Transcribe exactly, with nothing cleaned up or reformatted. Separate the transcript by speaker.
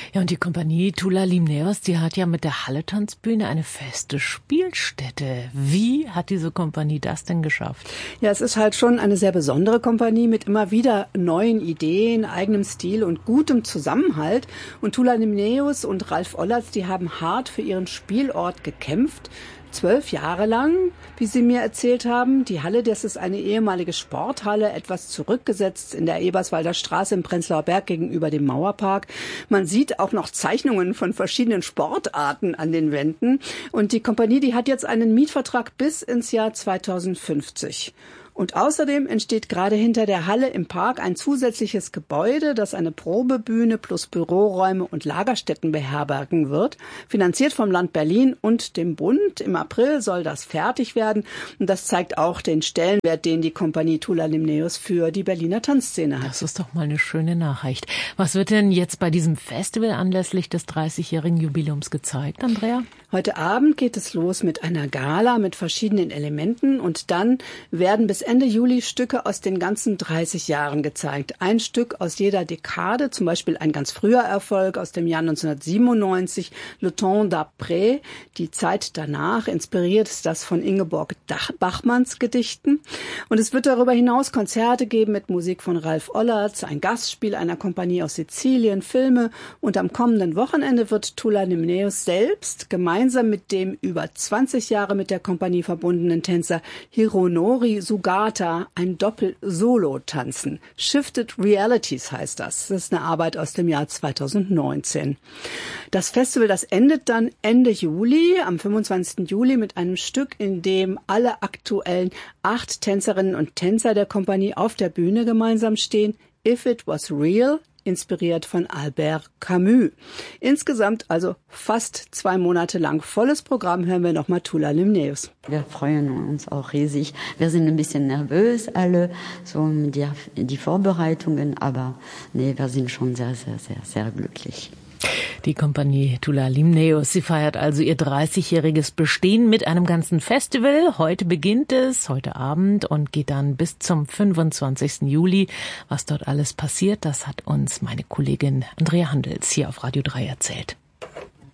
Speaker 1: Ja, und die Kompanie Tula Limnaeus, die hat ja mit der Halle-Tanzbühne eine feste Spielstätte. Wie hat diese Kompanie das denn geschafft?
Speaker 2: Ja, es ist halt schon eine sehr besondere Kompanie mit immer wieder neuen Ideen, eigenem Stil und gutem Zusammenhalt. Und Tula Limnaeus und Ralf Ollertz, die haben hart für ihren Spielort gekämpft. Zwölf Jahre lang, wie Sie mir erzählt haben. Die Halle, das ist eine ehemalige Sporthalle, etwas zurückgesetzt in der Eberswalder Straße im Prenzlauer Berg gegenüber dem Mauerpark. Man sieht auch noch Zeichnungen von verschiedenen Sportarten an den Wänden. Und die Kompanie, die hat jetzt einen Mietvertrag bis ins Jahr zweitausendfünfzig. Und außerdem entsteht gerade hinter der Halle im Park ein zusätzliches Gebäude, das eine Probebühne plus Büroräume und Lagerstätten beherbergen wird. Finanziert vom Land Berlin und dem Bund. Im April soll das fertig werden. Und das zeigt auch den Stellenwert, den die Kompanie Tula Limnaeus für die Berliner Tanzszene hat.
Speaker 1: Das ist doch mal eine schöne Nachricht. Was wird denn jetzt bei diesem Festival anlässlich des dreißigjährigen Jubiläums gezeigt, Andrea?
Speaker 2: Heute Abend geht es los mit einer Gala mit verschiedenen Elementen und dann werden bis Ende Juli Stücke aus den ganzen dreißig Jahren gezeigt. Ein Stück aus jeder Dekade, zum Beispiel ein ganz früher Erfolg aus dem Jahr neunzehnhundertsiebenundneunzig, Le Temps d'après, die Zeit danach. Inspiriert ist das von Ingeborg Bachmanns Gedichten. Und es wird darüber hinaus Konzerte geben mit Musik von Ralf Ollertz, ein Gastspiel einer Kompanie aus Sizilien, Filme. Und am kommenden Wochenende wird Tula Limnaeus selbst gemeinsam Gemeinsam mit dem über zwanzig Jahre mit der Kompanie verbundenen Tänzer Hironori Sugata ein Doppel-Solo tanzen. Shifted Realities heißt das. Das ist eine Arbeit aus dem Jahr zweitausendneunzehn. Das Festival, das endet dann Ende Juli, am fünfundzwanzigsten Juli, mit einem Stück, in dem alle aktuellen acht Tänzerinnen und Tänzer der Kompanie auf der Bühne gemeinsam stehen. If It Was Real, inspiriert von Albert Camus. Insgesamt also fast zwei Monate lang volles Programm. Hören wir nochmal Tula Limnaeus.
Speaker 3: Wir freuen uns auch riesig. Wir sind ein bisschen nervös alle, so die, die Vorbereitungen, aber nee, wir sind schon sehr, sehr, sehr, sehr glücklich.
Speaker 1: Die Kompanie Tula Limnaeus, sie feiert also ihr dreißigjähriges Bestehen mit einem ganzen Festival. Heute beginnt es, heute Abend, und geht dann bis zum fünfundzwanzigsten Juli. Was dort alles passiert, das hat uns meine Kollegin Andrea Handels hier auf Radio drei erzählt.